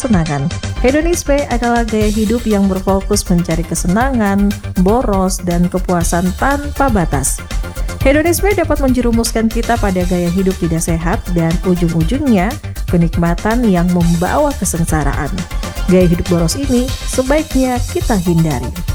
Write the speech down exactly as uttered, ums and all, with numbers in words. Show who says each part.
Speaker 1: kesenangan. Hedonisme adalah gaya hidup yang berfokus mencari kesenangan, boros, dan kepuasan tanpa batas. Hedonisme dapat menjerumuskan kita pada gaya hidup tidak sehat dan ujung-ujungnya kenikmatan yang membawa kesengsaraan. Gaya hidup boros ini sebaiknya kita hindari.